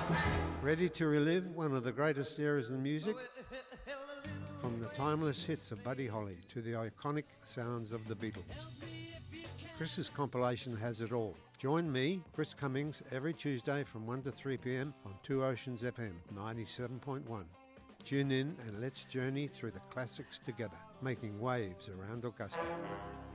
Ready to relive one of the greatest eras in music? From the timeless hits of Buddy Holly to the iconic sounds of the Beatles. Chris's compilation has it all. Join me, Chris Cummings, every Tuesday from 1 to 3 p.m. on Two Oceans FM 97.1. Tune in and let's journey through the classics together, making waves around Augusta.